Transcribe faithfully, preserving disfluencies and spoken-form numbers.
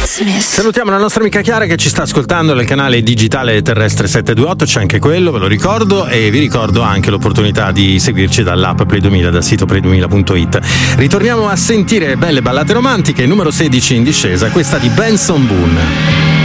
Salutiamo la nostra amica Chiara che ci sta ascoltando nel canale digitale terrestre settecentoventotto, c'è anche quello, ve lo ricordo, e vi ricordo anche l'opportunità di seguirci dall'app Play duemila, dal sito play duemila punto it. Ritorniamo a sentire belle ballate romantiche, numero sedici in discesa, questa di Benson Boone.